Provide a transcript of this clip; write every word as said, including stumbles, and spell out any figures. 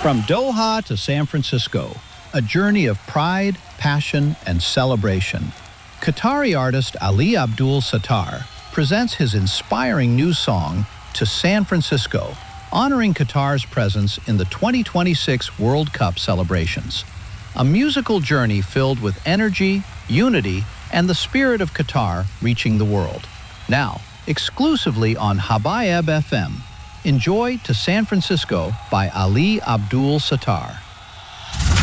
From Doha to San Francisco, a journey of pride, passion, and celebration. Qatari artist Ali Abdul Sattar presents his inspiring new song, To San Francisco, honoring Qatar's presence in the twenty twenty-six World Cup celebrations. A musical journey filled with energy, unity, and the spirit of Qatar reaching the world. Now, exclusively on Habayeb F M, enjoy To San Francisco by Ali Abdul Sattar.